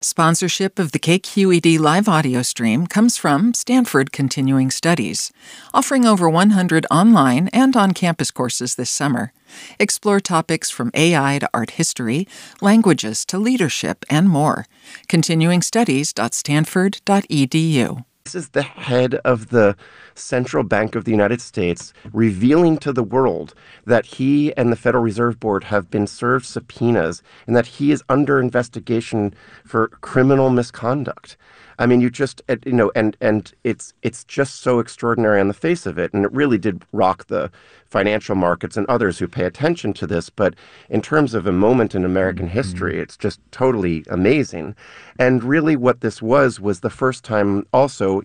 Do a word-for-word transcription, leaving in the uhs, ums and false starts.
Sponsorship of the K Q E D live audio stream comes from Stanford Continuing Studies, offering over one hundred online and on-campus courses this summer. Explore topics from A I to art history, languages to leadership, and more. continuing studies dot stanford dot e d u. This is the head of the Central Bank of the United States revealing to the world that he and the Federal Reserve Board have been served subpoenas and that he is under investigation for criminal misconduct. I mean, you just, you know, and and it's it's just so extraordinary on the face of it. And it really did rock the financial markets and others who pay attention to this. But in terms of a moment in American mm-hmm. history, it's just totally amazing. And really what this was, was the first time also